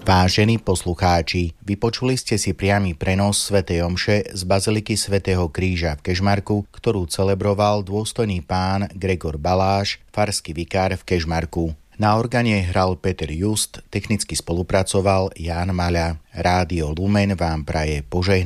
Vážení poslucháči, vypočuli ste si priamy prenos svätej omše z baziliky svätého Kríža v Kežmarku, ktorú celebroval dôstojný pán Gregor Baláš, farský vikár v Kežmarku. Na organe hral Peter Just, technicky spolupracoval Ján Maľa. Rádio Lumen vám praje požehnanie.